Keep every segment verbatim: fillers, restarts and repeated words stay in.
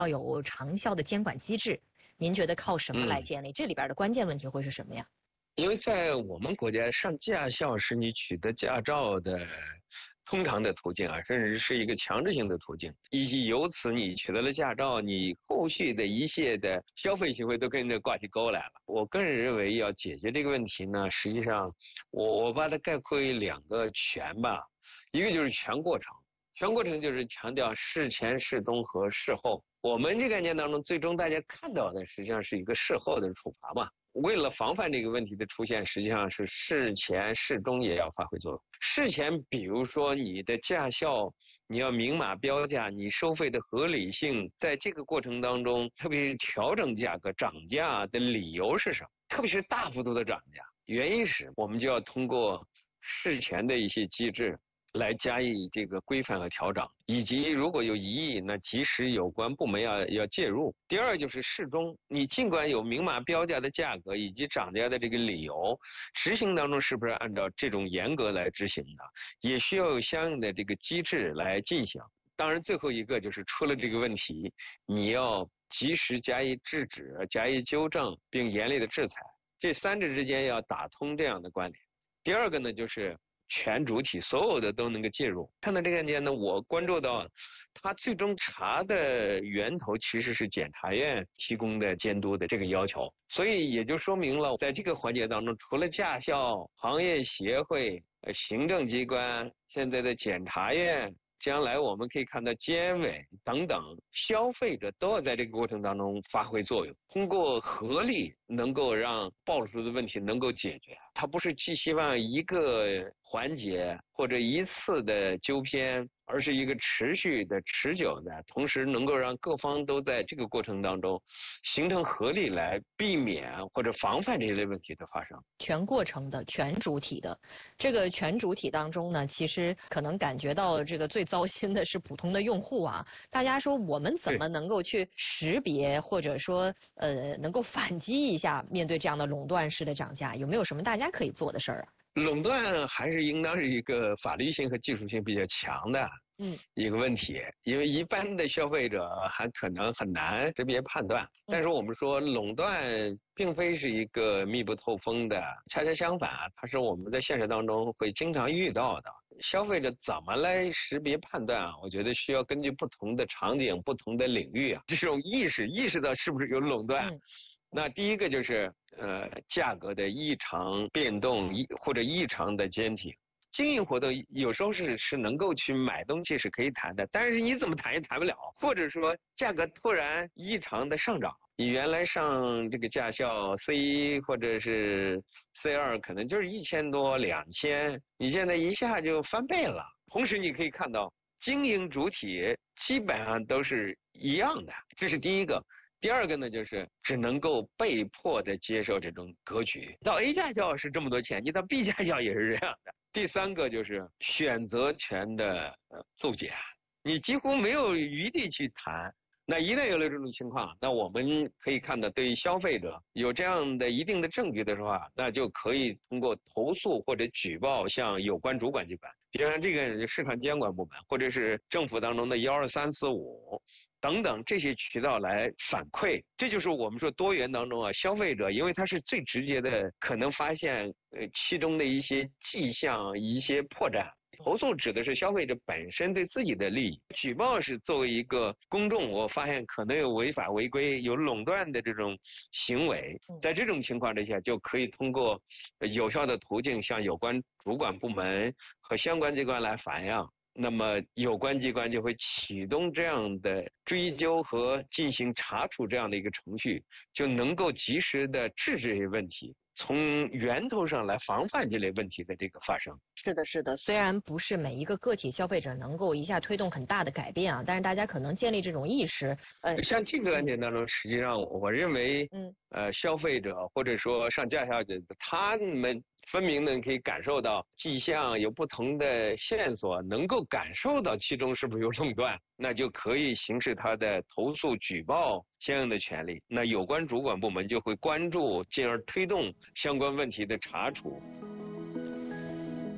要有长效的监管机制，您觉得靠什么来建立？嗯、这里边的关键问题会是什么呀？ 因为在我们国家，上驾校是你取得驾照的通常的途径啊，甚至是一个强制性的途径，以及由此你取得了驾照，你后续的一切的消费行为都跟着挂起钩来了。我个人认为要解决这个问题呢，实际上我我把它概括为两个全吧，一个就是全过程，全过程就是强调事前、事中和事后。我们这个概念当中，最终大家看到的实际上是一个事后的处罚嘛。为了防范这个问题的出现，实际上是事前事中也要发挥作用。事前比如说你的驾校你要明码标价，你收费的合理性，在这个过程当中，特别是调整价格涨价的理由是什么，特别是大幅度的涨价原因是，我们就要通过事前的一些机制来加以这个规范和调整，以及如果有疑义，那及时有关部门要要介入。第二就是事中，你尽管有明码标价的价格以及涨价的这个理由，执行当中是不是按照这种严格来执行的，也需要有相应的这个机制来进行。当然最后一个就是出了这个问题，你要及时加以制止、加以纠正，并严厉的制裁，这三者之间要打通这样的关联。第二个呢，就是全主体所有的都能够介入。看到这个案件呢，我关注到他最终查的源头其实是检察院提供的监督的这个要求，所以也就说明了在这个环节当中，除了驾校、行业协会、行政机关、现在的检察院，将来我们可以看到监委等等，消费者都要在这个过程当中发挥作用，通过合力能够让暴露出的问题能够解决。它不是寄希望一个环节或者一次的纠偏，而是一个持续的、持久的，同时能够让各方都在这个过程当中形成合力，来避免或者防范这一类问题的发生。 全过程的、全主体的，这个全主体当中呢，其实可能感觉到这个最糟心的是普通的用户啊。大家说我们怎么能够去识别，或者说呃能够反击一下面对这样的垄断式的涨价，有没有什么大家可以做的事儿啊？ 垄断还是应当是一个法律性和技术性比较强的嗯一个问题，因为一般的消费者还可能很难识别判断。但是我们说垄断并非是一个密不透风的，恰恰相反，它是我们在现实当中会经常遇到的。消费者怎么来识别判断啊？我觉得需要根据不同的场景、不同的领域啊，这种意识意识到是不是有垄断。嗯那第一个就是呃价格的异常变动或者异常的坚挺，经营活动有时候是是能够去买东西是可以谈的，但是你怎么谈也谈不了，或者说价格突然异常的上涨，你原来上这个驾校 C 一或者是 C 二可能就是一千多两千，你现在一下就翻倍了。同时你可以看到经营主体基本上都是一样的，这是第一个。第二个呢，就是只能够被迫的接受这种格局。到 A 驾校是这么多钱，你到 B 驾校也是这样的。第三个就是选择权的呃骤减，你几乎没有余地去谈。那一旦有了这种情况，那我们可以看到，对于消费者有这样的一定的证据的时候啊，那就可以通过投诉或者举报向有关主管机关，比如像这个市场监管部门，或者是政府当中的幺二三四五。等等这些渠道来反馈，这就是我们说多元当中啊，消费者因为他是最直接的，可能发现呃其中的一些迹象、一些破绽。投诉指的是消费者本身对自己的利益，举报是作为一个公众，我发现可能有违法违规、有垄断的这种行为，在这种情况之下，就可以通过有效的途径向有关主管部门和相关机关来反映。那么有关机关就会启动这样的追究和进行查处这样的一个程序，就能够及时的制止这些问题，从源头上来防范这类问题的这个发生。 是的，是的，虽然不是每一个个体消费者能够一下推动很大的改变啊，但是大家可能建立这种意识。 呃，像这个案件当中，实际上我认为，嗯，呃，消费者或者说上驾校的他们分明的可以感受到迹象，有不同的线索，能够感受到其中是不是有垄断，那就可以行使他的投诉举报相应的权利。那有关主管部门就会关注，进而推动相关问题的查处。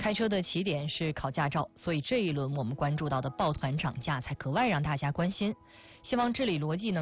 开车的起点是考驾照，所以这一轮我们关注到的抱团涨价才格外让大家关心。希望治理逻辑能